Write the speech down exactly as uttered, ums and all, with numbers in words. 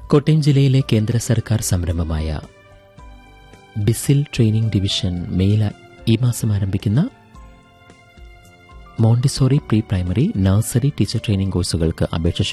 കോട്ടയം ജില്ലയിലെ കേന്ദ്ര സർക്കാർ സംരംഭമായ ബിസിൽ ട്രെയിനിംഗ് ഡിവിഷൻ മെയിൽ ഈ മാസം ആരംഭിക്കുന്ന Montessori pre primary nursery teacher training കോഴ്സുകൾക്ക് അപേക്ഷ